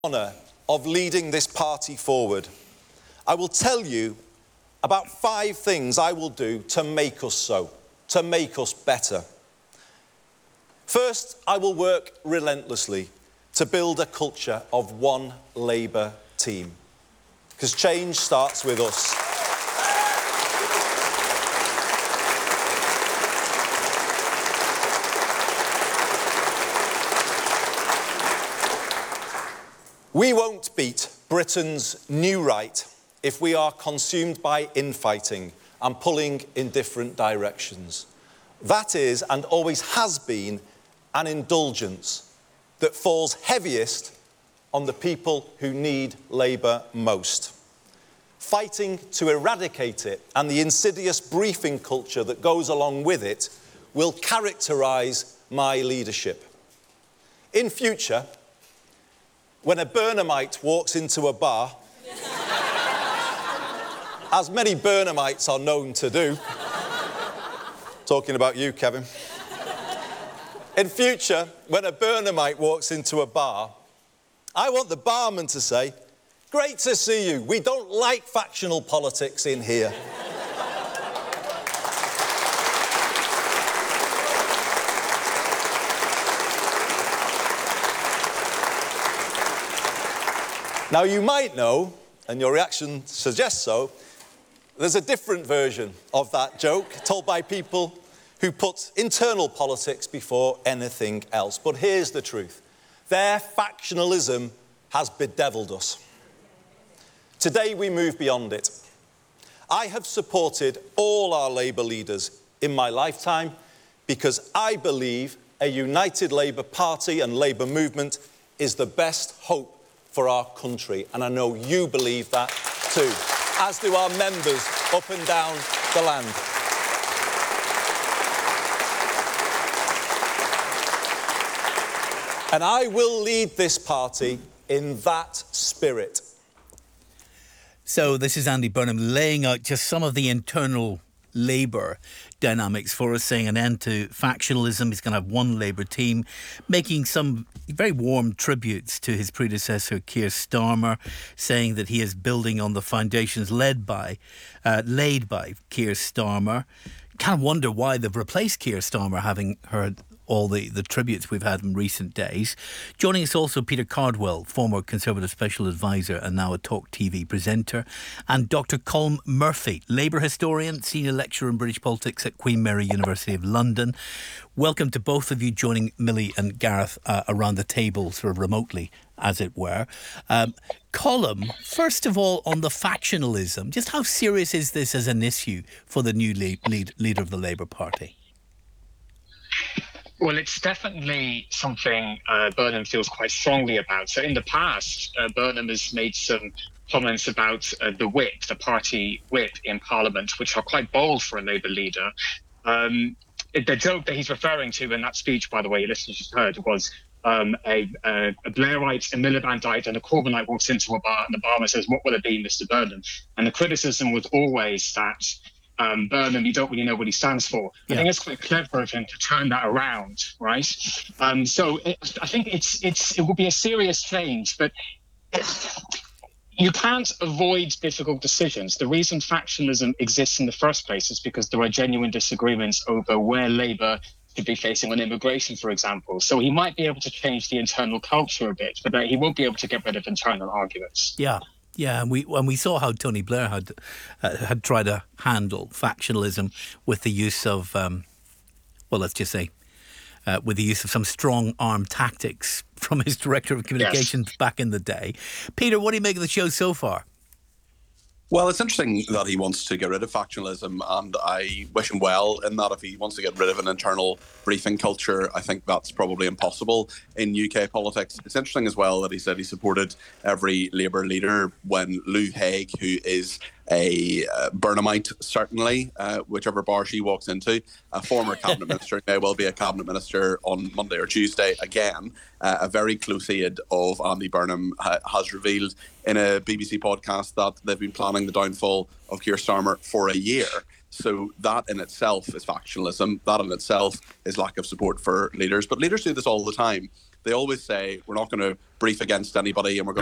honour of leading this party forward. I will tell you about 5 things I will do to make us so, to make us better. First, I will work relentlessly to build a culture of one Labour team, because change starts with us. We won't beat Britain's new right if we are consumed by infighting and pulling in different directions. That is, and always has been, an indulgence that falls heaviest on the people who need Labour most. Fighting to eradicate it and the insidious briefing culture that goes along with it will characterise my leadership. In future, when a Burnhamite walks into a bar, as many Burnhamites are known to do, talking about you, Kevin. In future, when a Burnhamite walks into a bar, I want the barman to say, "Great to see you. We don't like factional politics in here." Now, you might know, and your reaction suggests so, there's a different version of that joke told by people who put internal politics before anything else. But here's the truth. Their factionalism has bedevilled us. Today, we move beyond it. I have supported all our Labour leaders in my lifetime because I believe a united Labour Party and Labour movement is the best hope for our country, and I know you believe that too, as do our members up and down the land. And I will lead this party in that spirit. So this is Andy Burnham laying out just some of the internal Labour dynamics for us, saying an end to factionalism. He's going to have one Labour team, making some very warm tributes to his predecessor Keir Starmer, saying that he is building on the foundations laid by Keir Starmer. Kind of wonder why they've replaced Keir Starmer, having heard all the tributes we've had in recent days. Joining us also Peter Cardwell, former Conservative Special Advisor and now a Talk TV presenter, and Dr Colm Murphy, Labour historian, senior lecturer in British politics at Queen Mary University of London. Welcome to both of you, joining Millie and Gareth around the table, sort of remotely, as it were. Colm, first of all, on the factionalism, just how serious is this as an issue for the new leader of the Labour Party? Well, it's definitely something Burnham feels quite strongly about. So in the past, Burnham has made some comments about the whip, the party whip in Parliament, which are quite bold for a Labour leader. The joke that he's referring to in that speech, by the way, your listeners just heard, was a Blairite, a Milibandite, and a Corbynite walks into a bar, and the barman says, "What will it be, Mr. Burnham?" And the criticism was always that Burnham, you don't really know what he stands for. Yeah. I think it's quite clever of him to turn that around, right? I think it will be a serious change, but you can't avoid difficult decisions. The reason factionalism exists in the first place is because there are genuine disagreements over where Labour should be facing on immigration, for example. So he might be able to change the internal culture a bit, but he won't be able to get rid of internal arguments. Yeah, and we saw how Tony Blair had tried to handle factionalism with the use of, let's just say, with the use of some strong-arm tactics from his Director of Communications back in the day. Peter, what do you make of the show so far? Well, it's interesting that he wants to get rid of factionalism, and I wish him well in that. If he wants to get rid of an internal briefing culture, I think that's probably impossible in UK politics. It's interesting as well that he said he supported every Labour leader when Lou Haig, who is a Burnhamite, certainly, whichever bar she walks into, a former cabinet minister, may well be a cabinet minister on Monday or Tuesday again. A very close aide of Andy Burnham has revealed in a BBC podcast that they've been planning the downfall of Keir Starmer for a year. So that in itself is factionalism. That in itself is lack of support for leaders. But leaders do this all the time. they always say, we're not going to brief against anybody and we're going